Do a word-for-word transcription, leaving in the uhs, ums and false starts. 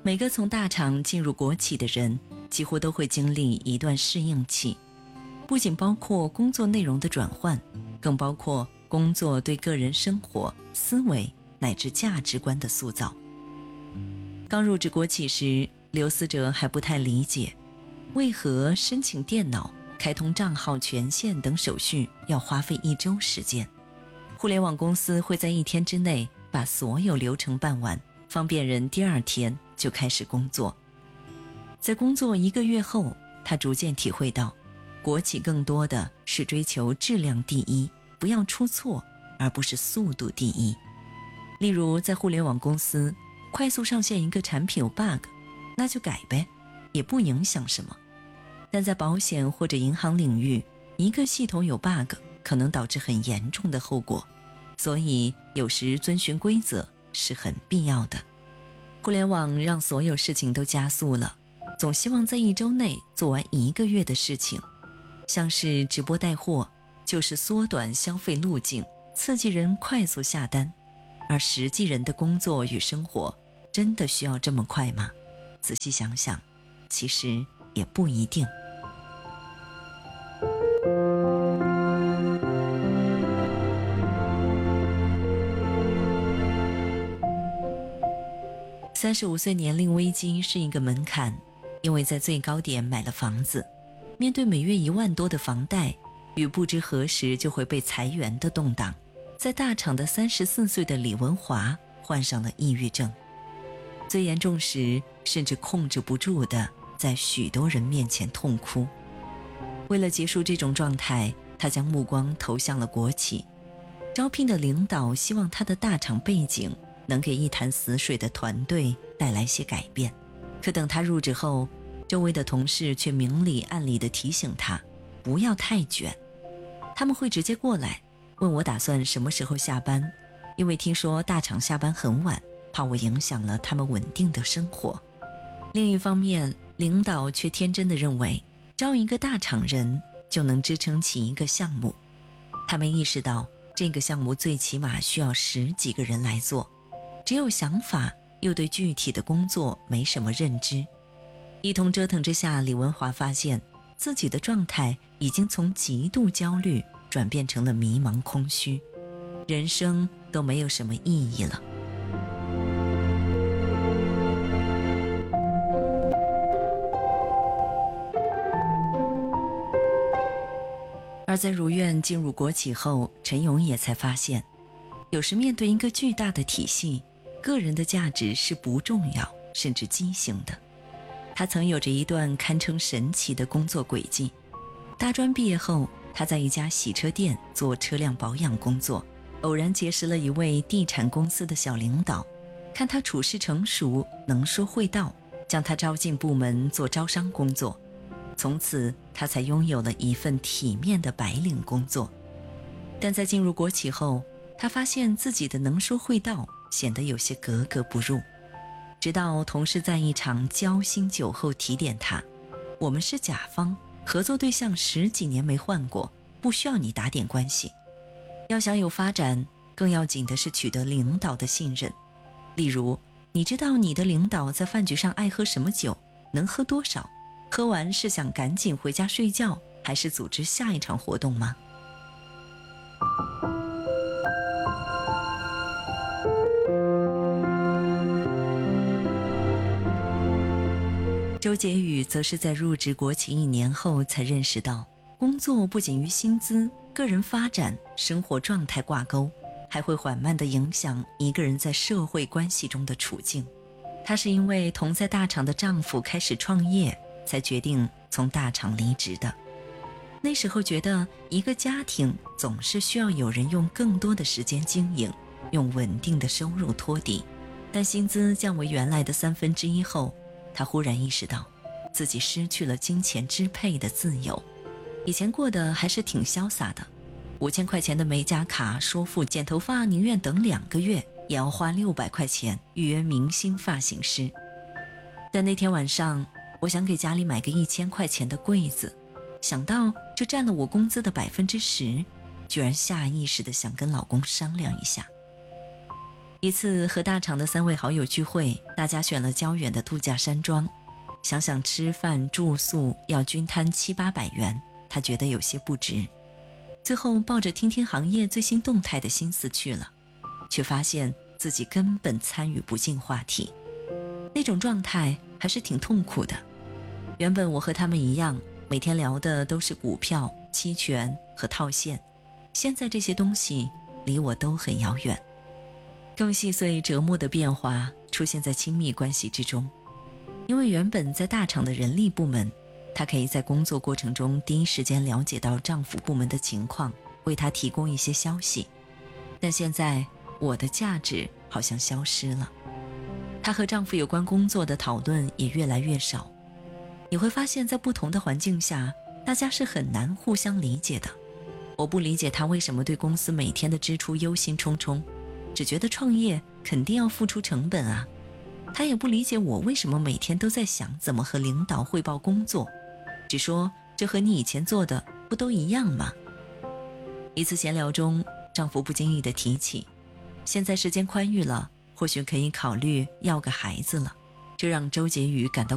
每个从大厂进入国企的人，几乎都会经历一段适应期，不仅包括工作内容的转换，更包括工作对个人生活、思维乃至价值观的塑造。刚入职国企时，刘思哲还不太理解，为何申请电脑、开通账号权限等手续要花费一周时间。互联网公司会在一天之内把所有流程办完，方便人第二天就开始工作。在工作一个月后，他逐渐体会到，国企更多的是追求质量第一，不要出错，而不是速度第一。例如在互联网公司，快速上线一个产品有 bug， 那就改呗，也不影响什么。但在保险或者银行领域，一个系统有 bug 可能导致很严重的后果，所以有时遵循规则是很必要的。互联网让所有事情都加速了，总希望在一周内做完一个月的事情。像是直播带货，就是缩短消费路径，刺激人快速下单。而实际人的工作与生活真的需要这么快吗？仔细想想，其实也不一定。三十五岁年龄危机是一个门槛，因为在最高点买了房子，面对每月一万多的房贷与不知何时就会被裁员的动荡，在大厂的三十四岁的李文华患上了抑郁症，最严重时甚至控制不住的在许多人面前痛哭。为了结束这种状态，他将目光投向了国企，招聘的领导希望他的大厂背景能给一潭死水的团队带来些改变。可等他入职后，周围的同事却明里暗里地提醒他不要太卷，他们会直接过来问我打算什么时候下班，因为听说大厂下班很晚，怕我影响了他们稳定的生活。另一方面，领导却天真地认为招一个大厂人就能支撑起一个项目，他没意识到这个项目最起码需要十几个人来做，只有想法，又对具体的工作没什么认知。一通折腾之下，李文华发现自己的状态已经从极度焦虑转变成了迷茫空虚，人生都没有什么意义了。而在如愿进入国企后，陈勇也才发现，有时面对一个巨大的体系，个人的价值是不重要甚至畸形的。他曾有着一段堪称神奇的工作轨迹。大专毕业后，他在一家洗车店做车辆保养工作，偶然结识了一位地产公司的小领导，看他处事成熟，能说会道，将他招进部门做招商工作。从此他才拥有了一份体面的白领工作。但在进入国企后，他发现自己的能说会道显得有些格格不入。直到同事在一场交心酒后提点他，我们是甲方，合作对象十几年没换过，不需要你打点关系。要想有发展，更要紧的是取得领导的信任。例如，你知道你的领导在饭局上爱喝什么酒，能喝多少，喝完是想赶紧回家睡觉，还是组织下一场活动吗？周杰宇则是在入职国企一年后才认识到，工作不仅与薪资、个人发展、生活状态挂钩，还会缓慢地影响一个人在社会关系中的处境。她是因为同在大厂的丈夫开始创业，才决定从大厂离职的。那时候觉得一个家庭总是需要有人用更多的时间经营，用稳定的收入托底。但薪资降为原来的三分之一后，他忽然意识到自己失去了金钱支配的自由。以前过得还是挺潇洒的，五千块钱的美甲卡说付剪头发宁愿等两个月，也要花六百块钱预约明星发型师。但那天晚上，我想给家里买个一千块钱的柜子，想到这占了我工资的百分之十，居然下意识地想跟老公商量一下。 一次和大厂的三位好友聚会，大家选了较远的度假山庄，想想吃饭住宿要均摊七八百元，他觉得有些不值。最后抱着听听行业最新动态的心思去了，却发现自己根本参与不进话题，那种状态还是挺痛苦的。原本我和他们一样，每天聊的都是股票、期权和套现，现在这些东西离我都很遥远。更细碎折磨的变化出现在亲密关系之中，因为原本在大厂的人力部门，她可以在工作过程中第一时间了解到丈夫部门的情况，为他提供一些消息。但现在我的价值好像消失了，她和丈夫有关工作的讨论也越来越少。你会发现在不同的环境下，大家是很难互相理解的。我不理解她为什么对公司每天的支出忧心忡忡，只觉得创业肯定要付出成本啊。她也不理解我为什么每天都在想怎么和领导汇报工作，只说这和你以前做的不都一样吗？一次闲聊中，丈夫不经意地提起，现在时间宽裕了，或许可以考虑要个孩子了，这让周婕妤感到